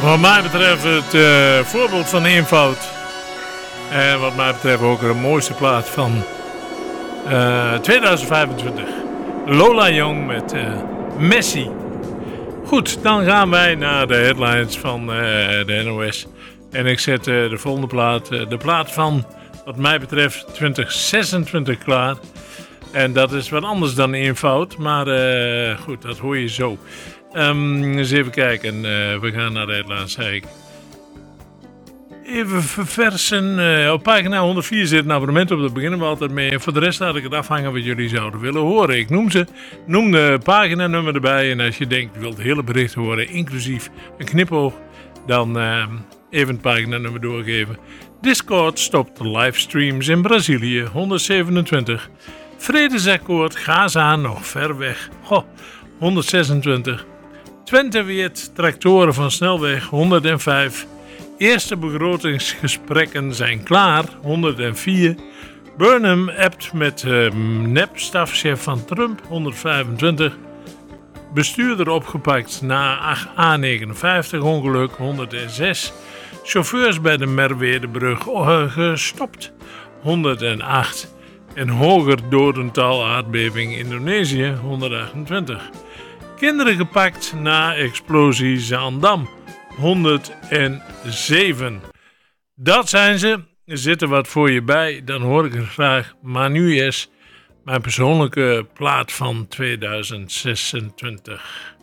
Wat mij betreft het voorbeeld van eenvoud. En wat mij betreft ook de mooiste plaat van 2025. Lola Young met Messi. Goed, dan gaan wij naar de headlines van de NOS. En ik zet de volgende plaat, de plaat van wat mij betreft 2026 klaar. En dat is wat anders dan eenvoud, maar goed, dat hoor je zo. Eens even kijken, we gaan naar de headlines, zei ik. Even verversen. Op pagina 104 zit een abonnement op, daar beginnen we altijd mee. En voor de rest laat ik het afhangen wat jullie zouden willen horen. Ik noem de paginanummer erbij. En als je denkt, je wilt het hele bericht horen, inclusief een knipoog, dan even het paginanummer doorgeven. Discord stopt de livestreams in Brazilië, 127. Vredesakkoord, Gaza nog ver weg, 126. Twente weert tractoren van snelweg, 105. Eerste begrotingsgesprekken zijn klaar, 104. Burnham appt met nep-stafchef van Trump, 125. Bestuurder opgepakt na A59 ongeluk, 106. Chauffeurs bij de Merwedebrug gestopt, 108. En hoger dodental aardbeving Indonesië, 128. Kinderen gepakt na explosie Zaandam, 107. Dat zijn ze. Er zit er wat voor je bij, dan hoor ik er graag. Maar nu is mijn persoonlijke plaat van 2026.